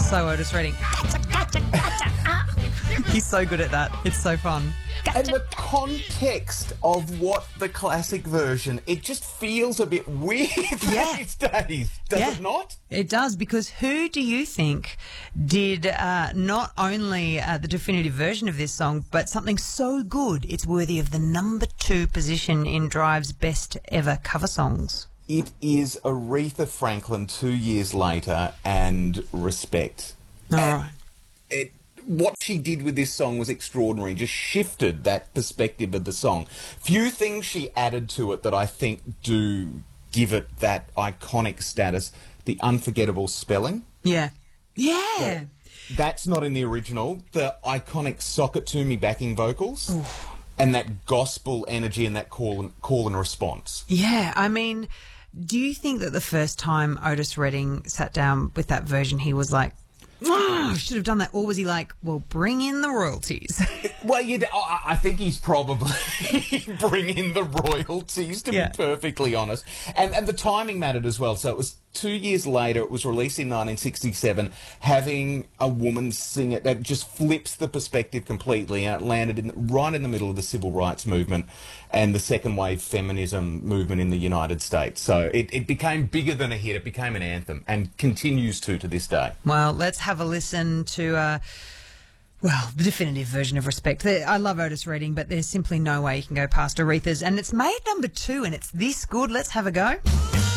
So Otis Redding. He's so good at that. It's so fun. And the context of what the classic version, it just feels a bit weird these days, does it not? It does, because who do you think did not only the definitive version of this song, but something so good it's worthy of the number 2 position in Drive's best ever cover songs? It is Aretha Franklin 2 years later and Respect. All right. What she did with this song was extraordinary, just shifted that perspective of the song. Few things she added to it that I think do give it that iconic status. The unforgettable spelling. Yeah. That's not in the original. The iconic Sock It To Me backing vocals. Oof. And that gospel energy and that call and response. Yeah, I mean, do you think that the first time Otis Redding sat down with that version, he was like, oh, I should have done that? Or was he like, well, bring in the royalties? Well, I think he's probably bringing the royalties, to be perfectly honest. And the timing mattered as well. So it was 2 years later, it was released in 1967, having a woman sing it, that just flips the perspective completely, and it landed right in the middle of the civil rights movement and the second wave feminism movement in the United States. So it became bigger than a hit. It became an anthem and continues to this day. Well, let's have a listen to... the definitive version of Respect. I love Otis Redding, but there's simply no way you can go past Aretha's. And it's made number 2, and it's this good. Let's have a go.